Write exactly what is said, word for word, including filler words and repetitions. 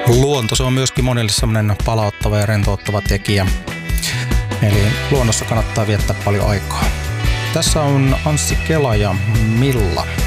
Luonto, se on myöskin monille semmoinen palauttava ja rentouttava tekijä. Eli luonnossa kannattaa viettää paljon aikaa. Tässä on Anssi Kela ja Milla.